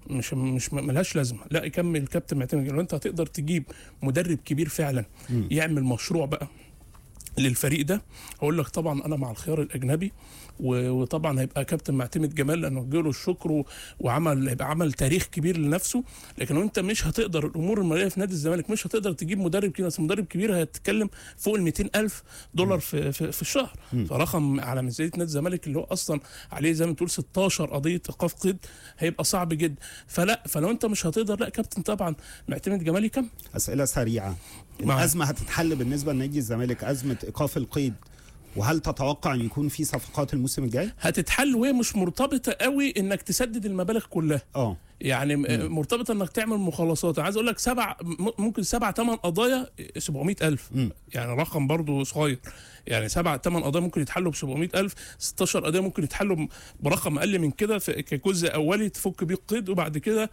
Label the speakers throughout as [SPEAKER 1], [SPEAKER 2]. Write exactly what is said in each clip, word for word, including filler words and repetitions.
[SPEAKER 1] مش مش ملهاش لازمه. لا يكمل الكابتن معتمد جمال. انت هتقدر تجيب مدرب كبير فعلا م. يعمل مشروع بقى للفريق ده، هقول لك طبعا انا مع الخيار الاجنبي، وطبعا هيبقى كابتن معتمد جمال لانه له الشكر وعمل هيبقى عمل تاريخ كبير لنفسه. لكن انت مش هتقدر الامور الماليه في نادي الزمالك مش هتقدر تجيب مدرب كبير، بس مدرب كبير هيتكلم فوق ال مئتين ألف دولار في في, في الشهر، فرقم على ميزانيه نادي الزمالك اللي هو اصلا عليه زي ما تقول ستاشر قضيه ايقاف قيد هيبقى صعب جدا. فلا فلو انت مش هتقدر، لا كابتن طبعا معتمد جمال يكمل.
[SPEAKER 2] اسئله سريعه، الازمه هتتحل بالنسبه لنادي الزمالك، ازمه ايقاف القيد، وهل تتوقع ان يكون في صفقات الموسم الجاي؟
[SPEAKER 1] هتتحل وهي مش مرتبطه قوي انك تسدد المبالغ كلها. اه يعني م. مرتبطه انك تعمل مخلصات. عايز اقول لك سبع ممكن سبع ثمان قضايا سبعمائة ألف، م. يعني رقم برضو صغير. يعني سبع ثمان قضايا ممكن يتحلوا ب سبعمائة ألف، ستاشر قضيه ممكن يتحلوا برقم اقل من كده كجزء اولي تفك بيه القيد، وبعد كده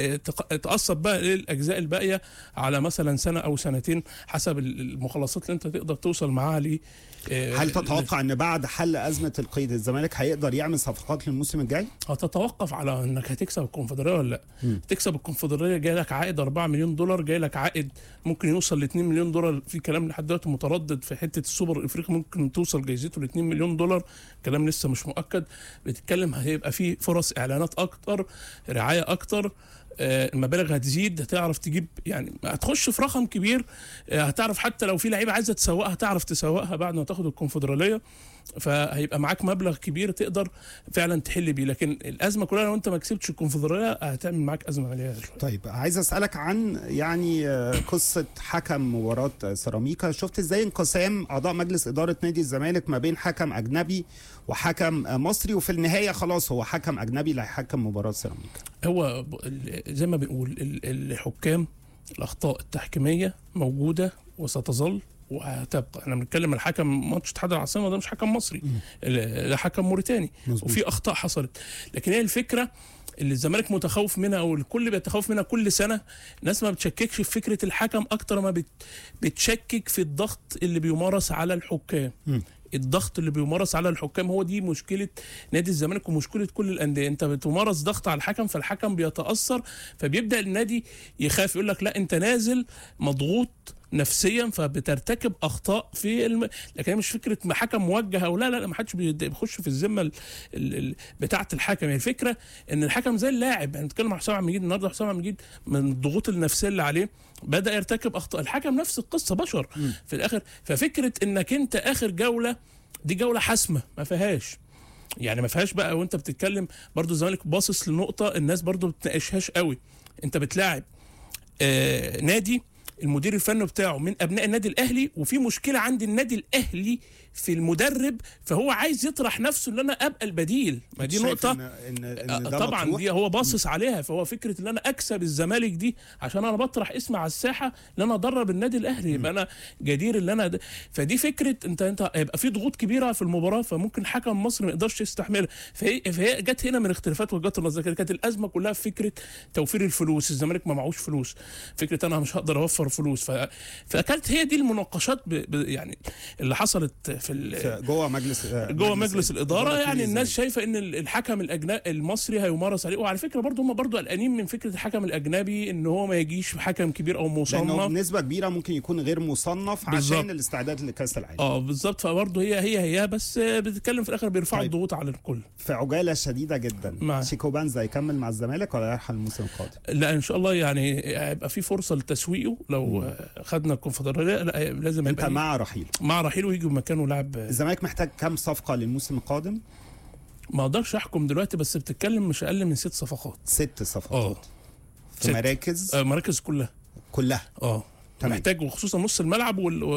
[SPEAKER 1] تقسط بقى للاجزاء الباقيه على مثلا سنه او سنتين حسب المخلصات اللي انت تقدر توصل معاها ل.
[SPEAKER 2] هل تتوقع ان بعد حل ازمه القيد الزمالك هيقدر يعمل صفقات للموسم الجاي؟
[SPEAKER 1] هتتوقف على انك هتكسب الكونفدراليه ولا لا. م. تكسب الكونفدراليه جاي لك عائد أربعة مليون دولار، جاي لك عائد ممكن يوصل ل اتنين مليون دولار، في كلام لحد دلوقتي متردد في حته السوبر الافريقي ممكن توصل جايزته ل اتنين مليون دولار، كلام لسه مش مؤكد. بتتكلم هيبقى في فرص اعلانات اكتر، رعايه اكتر، المبالغ هتزيد، هتعرف تجيب يعني هتخش في رقم كبير، هتعرف حتى لو في لعيبه عايزه تسوقها هتعرف تسوقها بعد ما تاخد الكونفدراليه، فهيبقى معاك مبلغ كبير تقدر فعلا تحل بيه. لكن الازمه كلها لو انت ما كسبتش الكونفدراليه هتعمل معاك ازمه ماليه شويه.
[SPEAKER 2] طيب عايز اسالك عن يعني قصه حكم مباراه سيراميكا، شفت ازاي انقسام اعضاء مجلس اداره نادي الزمالك ما بين حكم اجنبي وحكم مصري، وفي النهايه خلاص هو حكم اجنبي اللي هيحكم مباراه سيراميكا؟
[SPEAKER 1] هو زي ما بنقول الحكام الاخطاء التحكيميه موجوده وستظل وهتبقى. احنا بنتكلم الحكم ماتش اتحاد العاصمه ده مش حكم مصري، ده حكم موريتاني، وفي اخطاء حصلت. لكن هي الفكره اللي الزمالك متخوف منها او الكل بيتخوف منها كل سنه، الناس ما بتشككش في فكره الحكم اكتر ما بتشكك في الضغط اللي بيمارس على الحكام. م. الضغط اللي بيمارس على الحكام هو دي مشكله نادي الزمالك ومشكله كل الانديه. انت بتمارس ضغط على الحكم فالحكم بيتاثر، فبيبدا النادي يخاف، يقول لك لا انت نازل مضغوط نفسيا فبترتكب اخطاء في الم... لكن مش فكره حكم موجه او لا لا ما حدش بيخش في الذمه ال... ال... بتاعه الحكم. يعني الفكره ان الحكم زي اللاعب، يعني نتكلم عن حسام عبد المجيد النهارده، حسام عبد المجيد من الضغوط النفسيه اللي عليه بدا يرتكب اخطاء، الحكم نفس القصه بشر م. في الاخر. ففكره انك انت اخر جوله دي جوله حاسمه ما فيهاش يعني ما فيهاش بقى، وانت بتتكلم برضو الزمالك باصص لنقطه الناس برضو ما بتناقشهاش قوي. انت بتلاعب آه نادي المدير الفني بتاعه من ابناء النادي الاهلي، وفي مشكله عند النادي الاهلي في المدرب، فهو عايز يطرح نفسه ان انا ابقى البديل. ما دي نقطه
[SPEAKER 2] إن إن إن
[SPEAKER 1] طبعا مطروح. دي هو باصص عليها، فهو فكره ان انا اكسب الزمالك دي عشان انا بطرح اسمي على الساحه ان انا ادرب النادي الاهلي، يبقى انا جدير اللي انا د... فدي فكره انت انت هيبقى في ضغوط كبيره في المباراه، فممكن حكم مصر ما يقدرش يستحملها. فهي, فهي جت هنا من اختلافات وجهات النظر. كانت الازمه كلها في فكره توفير الفلوس، الزمالك ما معهوش فلوس، فكره انا مش هقدر اوفر فلوس، ف... فكانت هي دي المناقشات ب... ب... يعني اللي حصلت في ال...
[SPEAKER 2] جوه مجلس
[SPEAKER 1] جوه مجلس, مجلس الاداره. يعني الناس شايفه ان الحكم الاجنبي المصري هيمارس عليه، وعلى فكره برضه هم برضه قلقانين من فكره الحكم الاجنبي ان هو ما يجيش حكم كبير او مصنف،
[SPEAKER 2] لانه بنسبه كبيره ممكن يكون غير مصنف بالزبط. عشان الاستعداد لكاس العالم.
[SPEAKER 1] اه بالظبط. فبرضه هي هي هي بس بتتكلم في الاخر بيرفعوا طيب. الضغوط على الكل.
[SPEAKER 2] في عجاله شديده جدا مع. شيكو بانزا يكمل مع الزمالك ولا يرحل الموسم القادم؟
[SPEAKER 1] لا ان شاء الله يعني هيبقى في فرصه لتسويقه لو م. خدنا الكونفدراليه. لا لازم
[SPEAKER 2] انت مع رحيل
[SPEAKER 1] مع رحيل ويجي مكانه لاعب.
[SPEAKER 2] الزمالك محتاج كم صفقه للموسم القادم؟
[SPEAKER 1] ما اقدرش احكم دلوقتي، بس بتتكلم مش اقل من ست صفقات.
[SPEAKER 2] ست صفقات اه في ست. مراكز
[SPEAKER 1] آه مراكز كلها كلها
[SPEAKER 2] اه
[SPEAKER 1] محتاج، وخصوصا نص الملعب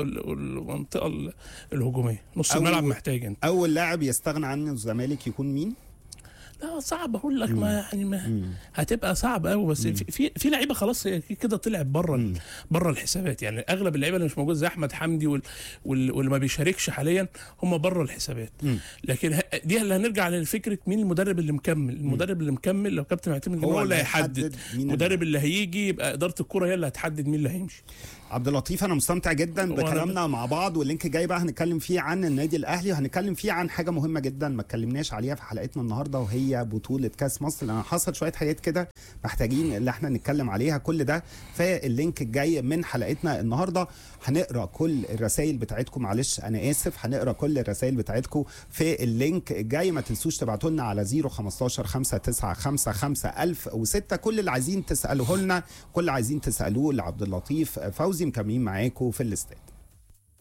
[SPEAKER 1] والمنطقه الهجوميه. نص الملعب محتاج. انت
[SPEAKER 2] اول لاعب يستغنى عنه الزمالك يكون مين؟
[SPEAKER 1] لا صعب اقول لك، ما يعني ما مم. هتبقى صعب قوي، بس مم. في في لعيبه خلاص كده طلعت بره بره الحسابات. يعني اغلب اللعيبه اللي مش موجود زي احمد حمدي وال واللي ما بيشاركش حاليا هم بره الحسابات. مم. لكن دي اللي هنرجع لفكره مين المدرب اللي مكمل. المدرب اللي مكمل لو كابتن معتمد هو اللي هيحدد. المدرب اللي هيجي يبقى اداره الكره هي اللي هتحدد مين اللي هيمشي.
[SPEAKER 2] عبد اللطيف انا مستمتع جدا بكلامنا مع بعض، واللينك جاي بقى هنتكلم فيه عن النادي الاهلي، وهنتكلم فيه عن حاجه مهمه جدا ما اتكلمناش عليها في حلقتنا النهارده، وهي الجايه بطوله كاس مصر، لان حصل شويه حاجات كده محتاجين اللي احنا نتكلم عليها. كل ده في اللينك الجاي من حلقتنا النهارده. هنقرا كل الرسائل بتاعتكم، معلش انا اسف، هنقرا كل الرسائل بتاعتكم في اللينك الجاي. ما تنسوش تبعتوا لنا على صفر خمستاشر خمسة تسعة خمسة خمسة ألف وستة كل اللي عايزين تسالوه لنا، كل اللي عايزين تسالوه لعبد اللطيف فوزي. مكملين معاكم في الاستاد.